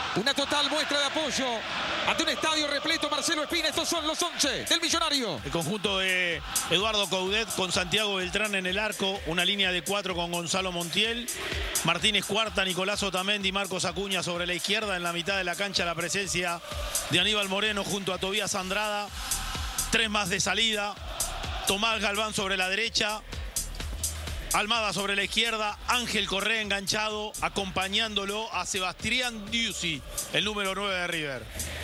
Una total muestra de apoyo ante un estadio repleto. Marcelo Espina, estos son los 11 del Millonario. El conjunto de Eduardo Coudet con Santiago Beltrán en el arco. Una línea de 4 con Gonzalo Montiel, Martínez Cuarta, Nicolás Otamendi, Marcos Acuña sobre la izquierda. En la mitad de la cancha la presencia de Aníbal Moreno junto a Tobías Andrada. 3 más de salida. Tomás Galván sobre la derecha. Almada sobre la izquierda, Ángel Correa enganchado, acompañándolo a Sebastián Diusi, el número 9 de River.